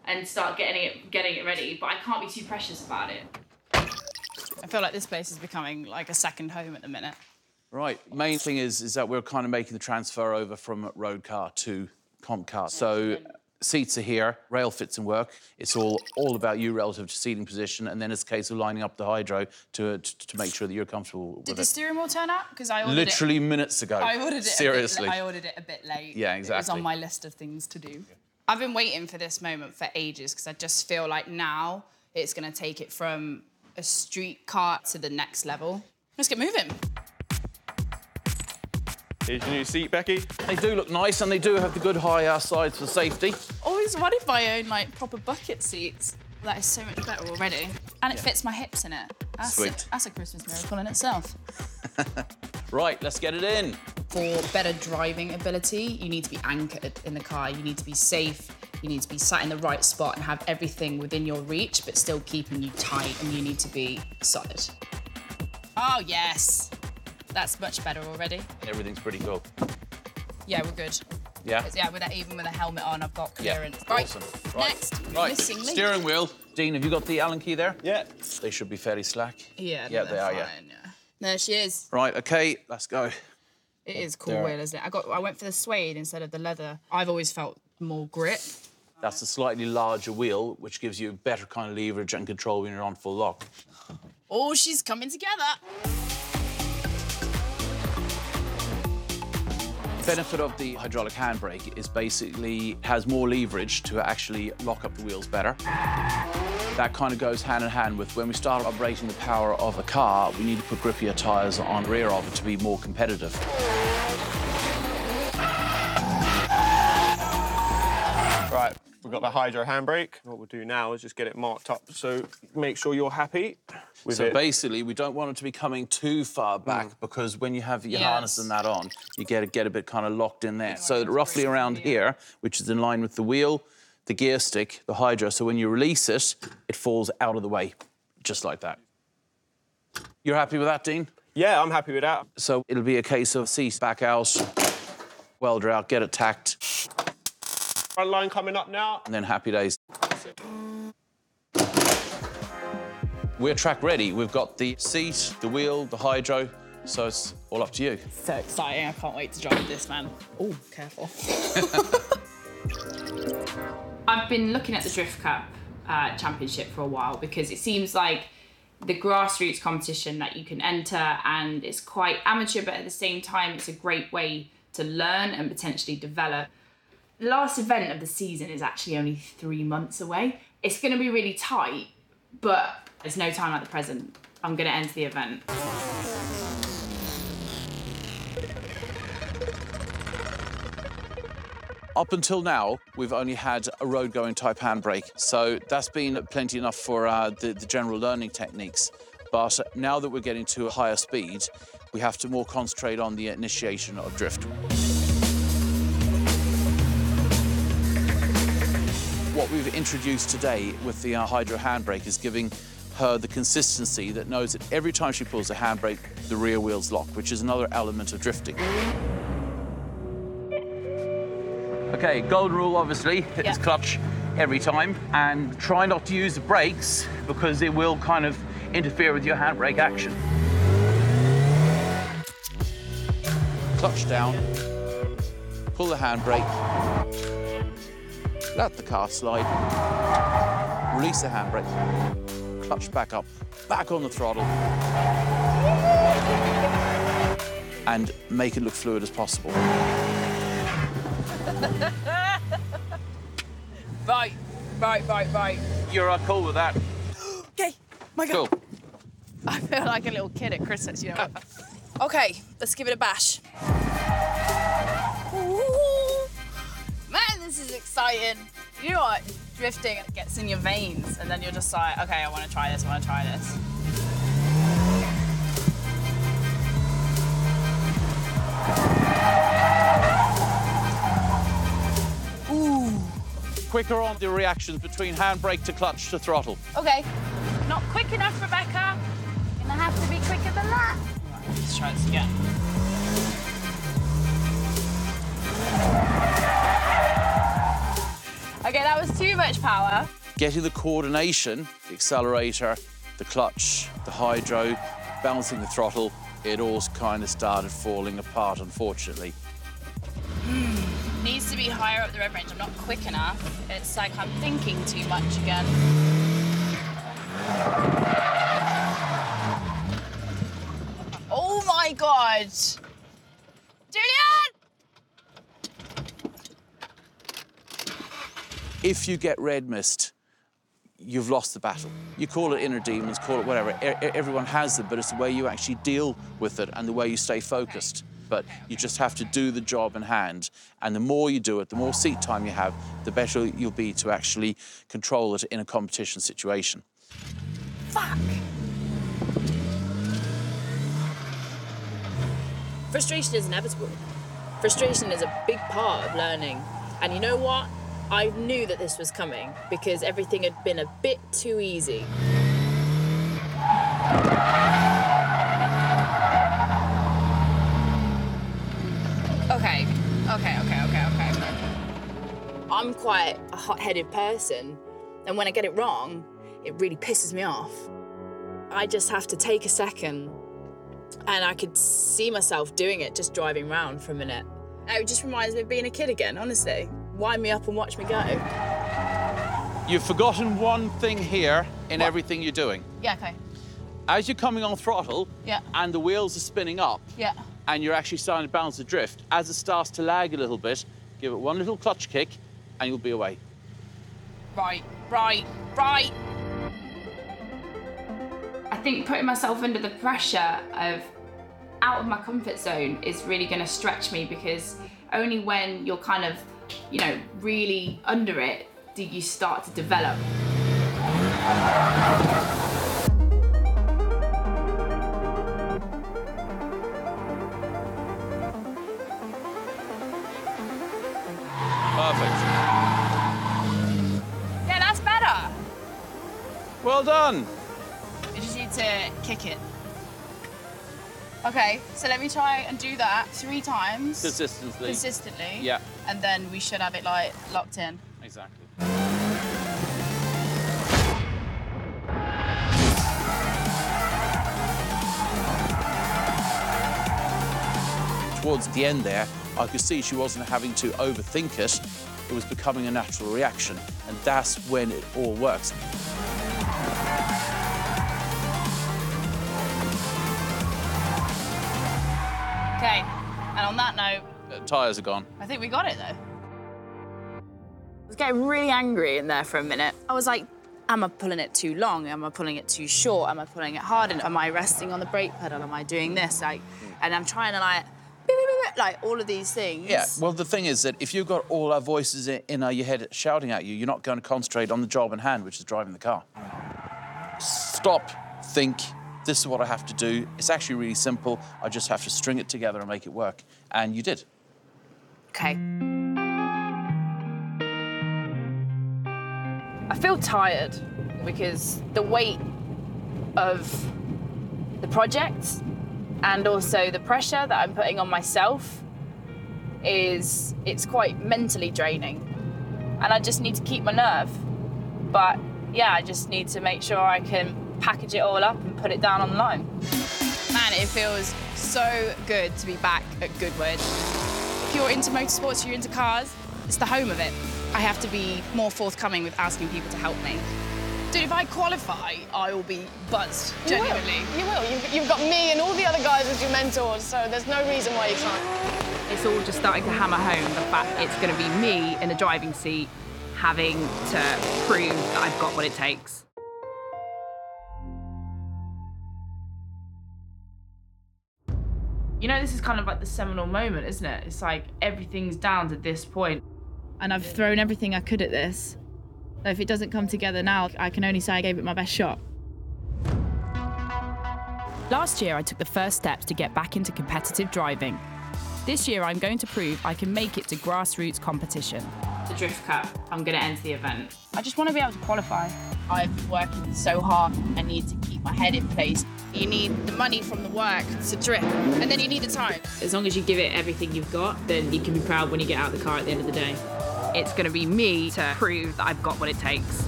and start getting it ready. But I can't be too precious about it. I feel like this place is becoming like a second home at the minute. Right. Main thing is that we're kind of making the transfer over from road car to comp car. So seats are here, rail fits and work. It's all about you relative to seating position, and then it's a case of lining up the hydro to make sure that you're comfortable with it. Did the steering wheel turn up? Because I ordered literally minutes ago. I ordered it. Seriously. I ordered it a bit late. Yeah, exactly. It was on my list of things to do. I've been waiting for this moment for ages because I just feel like now it's going to take it from a street cart to the next level. Let's get moving. Here's your new seat, Becky. They do look nice, and they do have the good high sides for safety. Always wanted my own like proper bucket seats. That is so much better already. And it fits my hips in it. Sweet. That's a Christmas miracle in itself. Right, let's get it in. For better driving ability, you need to be anchored in the car. You need to be safe. You need to be sat in the right spot and have everything within your reach, but still keeping you tight, and you need to be solid. Oh, yes. That's much better already. Everything's pretty cool. Yeah, we're good. Yeah? Yeah, even with a helmet on, I've got clearance. Yeah. Right, Awesome. Right. Next, Right, missing link. steering wheel. Dean, have you got the Allen key there? Yeah. They should be fairly slack. Yeah, Yeah, no, they are, fine, yeah. There she is. Right, OK, let's go. It is cool There. wheel, isn't it? I went for the suede instead of the leather. I've always felt more grip. That's a slightly larger wheel, which gives you better kind of leverage and control when you're on full lock. Oh, she's coming together. The benefit of the hydraulic handbrake is basically has more leverage to actually lock up the wheels better. That kind of goes hand in hand with when we start operating the power of a car, we need to put grippier tyres on the rear of it to be more competitive. Right, we've got the hydro handbrake. What we'll do now is just get it marked up, so make sure you're happy with So it. basically, we don't want it to be coming too far back because when you have your harness and that on, you get a bit kind of locked in there. So roughly around here, which is in line with the wheel, the gear stick, the hydro, so when you release it, it falls out of the way, just like that. You're happy with that, Dean? Yeah, I'm happy with that. So it'll be a case of seat back out, welder out, get it tacked, Front line coming up now. and then happy days. We're track ready. We've got the seat, the wheel, the hydro, so it's all up to you. So exciting. I can't wait to drive this, man. Oh, careful. I've been looking at the Drift Cup Championship for a while because it seems like the grassroots competition that you can enter, and it's quite amateur, but at the same time, it's a great way to learn and potentially develop. The last event of the season is actually only 3 months away. It's going to be really tight, but there's no time like the present. I'm going to enter the event. Up until now, we've only had a road-going type handbrake, so that's been plenty enough for the general learning techniques. But now that we're getting to a higher speed, we have to more concentrate on the initiation of drift. What we've introduced today with the hydro handbrake is giving her the consistency that knows that every time she pulls the handbrake, the rear wheels lock, which is another element of drifting. OK, golden rule, obviously, is clutch every time, and try not to use the brakes because it will kind of interfere with your handbrake action. Clutch down, pull the handbrake, let the car slide, release the handbrake, clutch back up, back on the throttle, and make it look fluid as possible. Right. You're cool with that? Okay, my God. Cool. I feel like a little kid at Christmas, you know. Okay, let's give it a bash. Ooh. Man, this is exciting. You know what? Drifting gets in your veins, and then you're just like, okay, I want to try this. Ooh. Quicker on the reactions between handbrake to clutch to throttle. Okay. Not quick enough, Rebecca. Gonna have to be quicker than that. Right, let's try this again. Okay, that was too much power. Getting the coordination, the accelerator, the clutch, the hydro, balancing the throttle, it all kind of started falling apart, unfortunately. Needs to be higher up the rev range. I'm not quick enough. It's like I'm thinking too much again. Oh my God! Julian! If you get red mist, you've lost the battle. You call it inner demons, call it whatever. Everyone has them, but it's the way you actually deal with it and the way you stay focused. But you just have to do the job in hand. And the more you do it, the more seat time you have, the better you'll be to actually control it in a competition situation. Fuck! Frustration is inevitable. Frustration is a big part of learning. And you know what? I knew that this was coming because everything had been a bit too easy. Okay. I'm quite a hot-headed person, and when I get it wrong, it really pisses me off. I just have to take a second, and I could see myself doing it, just driving around for a minute. It just reminds me of being a kid again, honestly. Wind me up and watch me go. You've forgotten one thing here in everything you're doing. Yeah, okay. As you're coming on throttle, Yeah. and the wheels are spinning up, Yeah. and you're actually starting to balance the drift, as it starts to lag a little bit, give it one little clutch kick, and you'll be away. Right. I think putting myself under the pressure of out of my comfort zone is really going to stretch me, because only when you're kind of, you know, really under it do you start to develop. Perfect. Yeah, that's better. Well done. I just need to kick it. Okay, so let me try and do that 3 times. Consistently. Yeah. And then we should have it like locked in. Exactly. Towards the end there, I could see she wasn't having to overthink it. It was becoming a natural reaction, and that's when it all works. Okay, and on that note, Tyres are gone. I think we got it though. I was getting really angry in there for a minute. I was like, am I pulling it too long? Am I pulling it too short? Am I pulling it hard? And am I resting on the brake pedal? Am I doing this? Like, and I'm trying to like all of these things. Yeah, well, the thing is that if you've got all our voices in your head shouting at you, you're not going to concentrate on the job in hand, which is driving the car. Stop, think, this is what I have to do. It's actually really simple. I just have to string it together and make it work. And you did. Okay. I feel tired because the weight of the project and also the pressure that I'm putting on myself it's quite mentally draining. And I just need to keep my nerve. But yeah, I just need to make sure I can package it all up and put it down on the line. Man, it feels so good to be back at Goodwood. If you're into motorsports, you're into cars, it's the home of it. I have to be more forthcoming with asking people to help me. Dude, if I qualify, I will be buzzed, genuinely. You will. You've got me and all the other guys as your mentors, so there's no reason why you can't. It's all just starting to hammer home the fact it's going to be me in the driving seat having to prove that I've got what it takes. You know, this is kind of like the seminal moment, isn't it? It's like everything's down to this point. And I've thrown everything I could at this. So if it doesn't come together now, I can only say I gave it my best shot. Last year, I took the first steps to get back into competitive driving. This year, I'm going to prove I can make it to grassroots competition. The Drift Cup, I'm going to enter the event. I just want to be able to qualify. I've been working so hard. I need to keep my head in place. You need the money from the work to drift, and then you need the time. As long as you give it everything you've got, then you can be proud when you get out of the car at the end of the day. It's going to be me to prove that I've got what it takes.